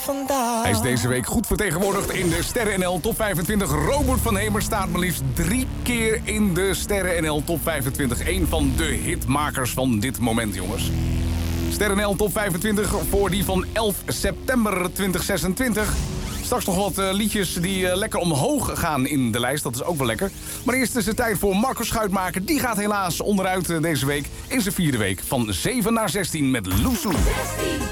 vandaag. Hij is deze week goed vertegenwoordigd in de Sterren NL Top 25. Robert van Hemer staat maar liefst 3 keer in de Sterren NL Top 25. Een van de hitmakers van dit moment, jongens. Sterren NL Top 25 voor die van 11 september 2026. Straks nog wat liedjes die lekker omhoog gaan in de lijst. Dat is ook wel lekker. Maar eerst is het tijd voor Marco Schuitmaker. Die gaat helaas onderuit deze week in zijn 4e week. Van 7 naar 16 met Loesoe. 16.